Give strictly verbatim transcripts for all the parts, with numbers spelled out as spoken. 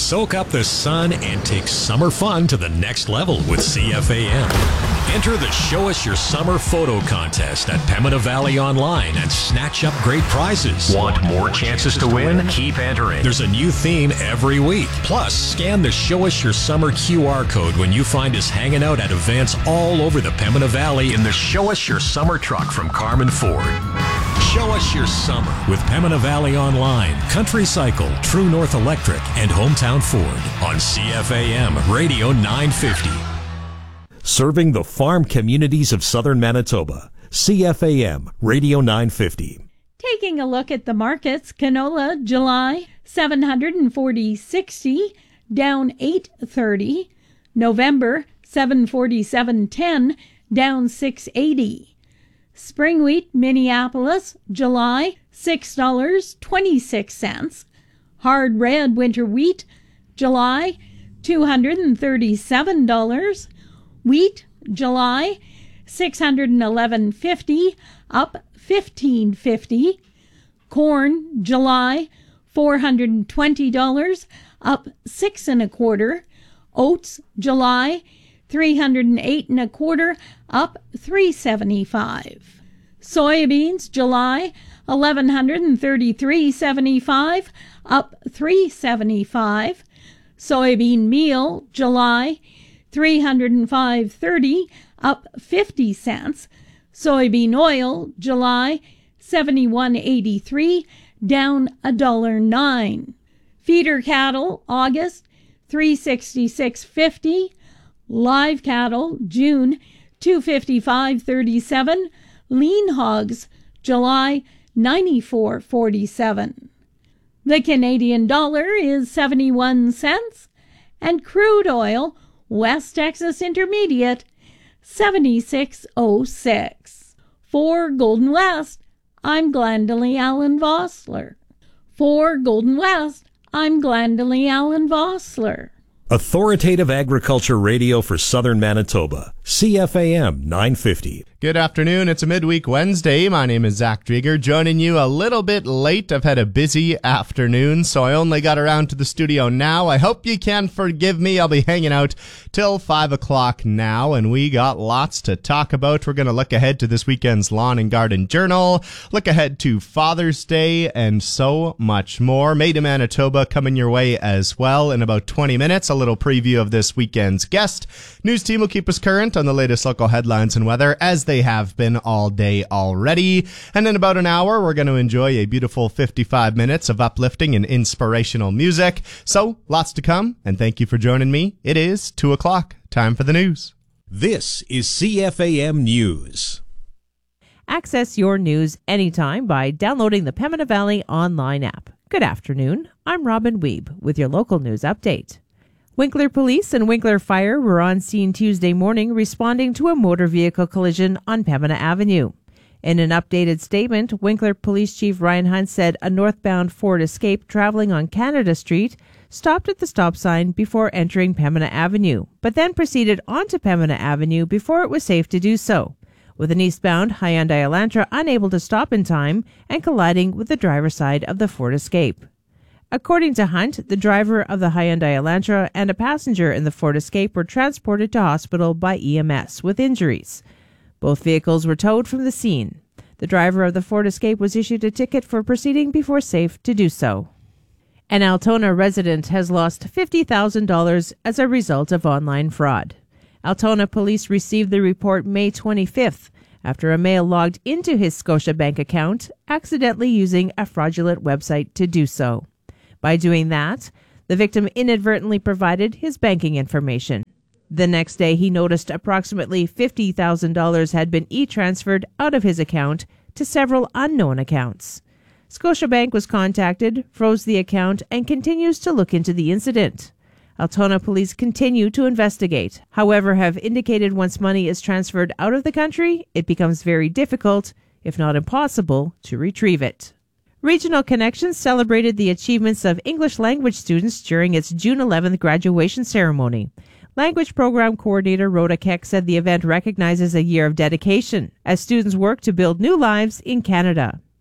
Soak up the sun and take summer fun to the next level with C F A M. Enter the Show Us Your Summer photo contest at Pembina Valley Online and snatch up great prizes. Want more chances to win? Keep entering. There's a new theme every week. Plus, scan the Show Us Your Summer Q R code when you find us hanging out at events all over the Pembina Valley in the Show Us Your Summer truck from Carmen Ford. Show Us Your Summer with Pembina Valley Online, Country Cycle, True North Electric, and Hometown Ford on C F A M Radio nine fifty. Serving the farm communities of southern Manitoba. C F A M Radio nine fifty. Taking a look at the markets, canola July seven forty sixty, down eight thirty. November seven forty-seven ten, down six eighty. Spring wheat Minneapolis July six dollars and twenty-six cents. Hard red winter wheat July two hundred thirty-seven dollars. Wheat July six hundred eleven fifty, up fifteen fifty. Corn July four hundred twenty dollars, up six and a quarter. Oats July three hundred eight and a quarter, up three seventy-five. Soybeans July eleven thirty-three seventy-five, up three seventy-five. Soybean meal July three hundred five thirty, up fifty cents. Soybean oil July seventy-one eighty-three, down a dollar nine. Feeder cattle August three sixty-six fifty. Live cattle June two fifty-five thirty-seven. Lean hogs July ninety-four forty-seven. The Canadian dollar is seventy-one cents, and crude oil West Texas Intermediate seventy-six oh six. For Golden West, I'm Glendalee Allen Vossler. For Golden West, I'm Glendalee Allen Vossler. Authoritative Agriculture Radio for Southern Manitoba. C F A M nine fifty. Good afternoon. It's a midweek Wednesday. My name is Zach Drieger, joining you a little bit late. I've had a busy afternoon, so I only got around to the studio now. I hope you can forgive me. I'll be hanging out till five o'clock now, and we got lots to talk about. We're going to look ahead to this weekend's Lawn and Garden Journal, look ahead to Father's Day, and so much more. Made in Manitoba coming your way as well in about twenty minutes. A little preview of this weekend's guest. News team will keep us current on the latest local headlines and weather, as they have been all day already. And in about an hour, we're going to enjoy a beautiful fifty-five minutes of uplifting and inspirational music. So, lots to come, and thank you for joining me. It is two o'clock. Time for the news. This is C F A M News. Access your news anytime by downloading the Pembina Valley online app. Good afternoon. I'm Robin Weeb with your local news update. Winkler Police and Winkler Fire were on scene Tuesday morning responding to a motor vehicle collision on Pembina Avenue. In an updated statement, Winkler Police Chief Ryan Hunt said a northbound Ford Escape traveling on Canada Street stopped at the stop sign before entering Pembina Avenue, but then proceeded onto Pembina Avenue before it was safe to do so, with an eastbound Hyundai Elantra unable to stop in time and colliding with the driver's side of the Ford Escape. According to Hunt, the driver of the Hyundai Elantra and a passenger in the Ford Escape were transported to hospital by E M S with injuries. Both vehicles were towed from the scene. The driver of the Ford Escape was issued a ticket for proceeding before safe to do so. An Altona resident has lost fifty thousand dollars as a result of online fraud. Altona police received the report May twenty-fifth after a male logged into his Scotiabank account, accidentally using a fraudulent website to do so. By doing that, the victim inadvertently provided his banking information. The next day, he noticed approximately fifty thousand dollars had been e-transferred out of his account to several unknown accounts. Scotiabank was contacted, froze the account, and continues to look into the incident. Altona police continue to investigate, however, have indicated once money is transferred out of the country, it becomes very difficult, if not impossible, to retrieve it. Regional Connections celebrated the achievements of English language students during its June eleventh graduation ceremony. Language Program Coordinator Rhoda Keck said the event recognizes a year of dedication as students work to build new lives in Canada.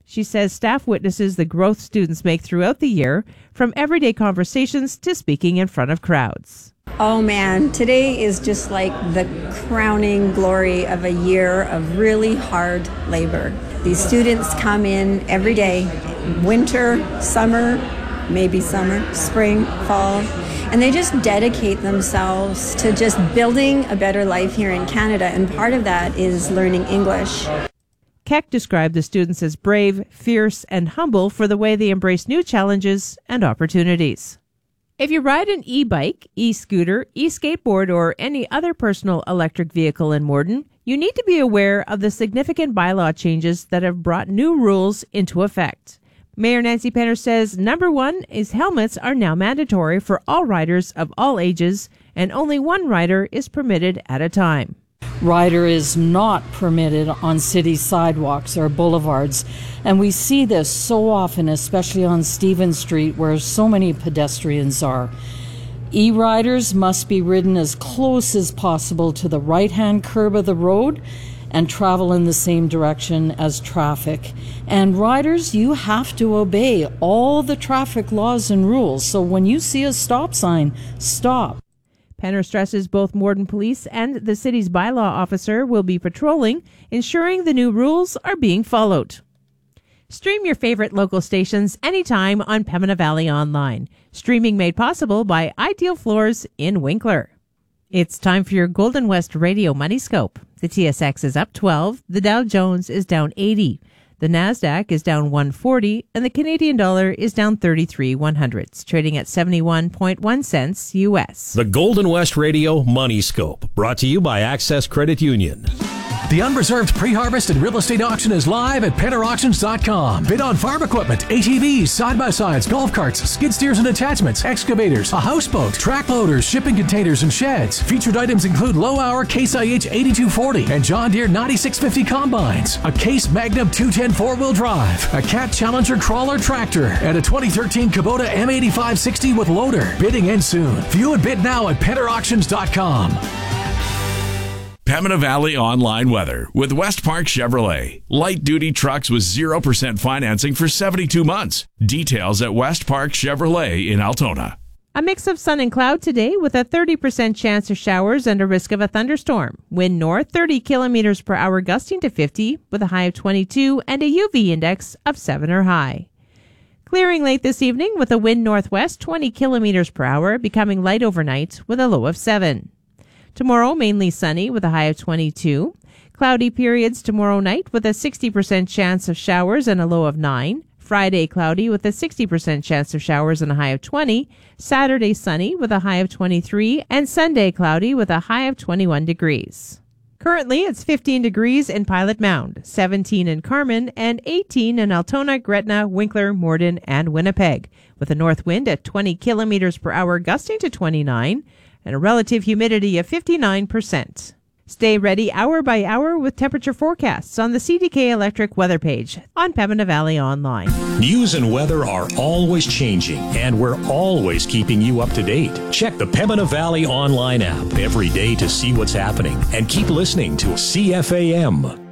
She says staff witnesses the growth students make throughout the year, from everyday conversations to speaking in front of crowds. Oh man, today is just like the crowning glory of a year of really hard labor. These students come in every day, winter, summer, maybe summer, spring, fall, and they just dedicate themselves to just building a better life here in Canada, and part of that is learning English. Keck described the students as brave, fierce, and humble for the way they embrace new challenges and opportunities. If you ride an e-bike, e-scooter, e-skateboard, or any other personal electric vehicle in Morden, you need to be aware of the significant bylaw changes that have brought new rules into effect. Mayor Nancy Penner says number one is helmets are now mandatory for all riders of all ages, and only one rider is permitted at a time. Rider is not permitted on city sidewalks or boulevards, and we see this so often, especially on Stephen Street where so many pedestrians are. E-riders must be ridden as close as possible to the right-hand curb of the road and travel in the same direction as traffic. And riders, you have to obey all the traffic laws and rules, so when you see a stop sign, stop. Penner stresses both Morden Police and the city's bylaw officer will be patrolling, ensuring the new rules are being followed. Stream your favorite local stations anytime on Pembina Valley Online. Streaming made possible by Ideal Floors in Winkler. It's time for your Golden West Radio Money Scope. The T S X is up twelve, the Dow Jones is down eighty, the NASDAQ is down one forty, and the Canadian dollar is down thirty-three one hundredths, trading at seventy-one point one cents U S. The Golden West Radio Money Scope, brought to you by Access Credit Union. The unreserved pre-harvest and real estate auction is live at penner auctions dot com. Bid on farm equipment, A T Vs, side-by-sides, golf carts, skid steers and attachments, excavators, a houseboat, track loaders, shipping containers, and sheds. Featured items include low-hour Case I H eighty-two forty and John Deere ninety-six fifty combines, a Case Magnum two ten four-wheel drive, a Cat Challenger crawler tractor, and a twenty thirteen Kubota M eighty-five sixty with loader. Bidding ends soon. View and bid now at penner auctions dot com. Pembina Valley Online Weather with West Park Chevrolet. Light-duty trucks with zero percent financing for seventy-two months. Details at West Park Chevrolet in Altona. A mix of sun and cloud today with a thirty percent chance of showers and a risk of a thunderstorm. Wind north thirty kilometers per hour gusting to fifty with a high of twenty-two and a U V index of seven or high. Clearing late this evening with a wind northwest twenty kilometers per hour becoming light overnight with a low of seven. Tomorrow, mainly sunny with a high of twenty-two. Cloudy periods tomorrow night with a sixty percent chance of showers and a low of nine. Friday, cloudy with a sixty percent chance of showers and a high of twenty. Saturday, sunny with a high of twenty-three. And Sunday, cloudy with a high of twenty-one degrees. Currently, it's fifteen degrees in Pilot Mound, seventeen in Carman, and eighteen in Altona, Gretna, Winkler, Morden, and Winnipeg, with a north wind at twenty kilometers per hour gusting to twenty-nine. And a relative humidity of fifty-nine percent. Stay ready hour by hour with temperature forecasts on the C D K Electric weather page on Pembina Valley Online. News and weather are always changing, and we're always keeping you up to date. Check the Pembina Valley Online app every day to see what's happening, and keep listening to C F A M.